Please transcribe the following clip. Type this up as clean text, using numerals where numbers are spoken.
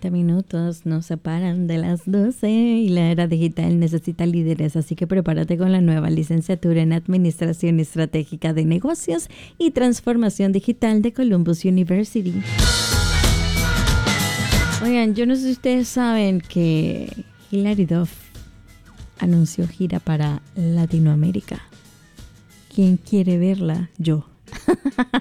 30 minutos nos separan de las 12 y la era digital necesita líderes, así que prepárate con la nueva licenciatura en Administración Estratégica de Negocios y Transformación Digital de Columbus University. Oigan, yo no sé si ustedes saben que Hilary Duff anunció gira para Latinoamérica. ¿Quién quiere verla? Yo.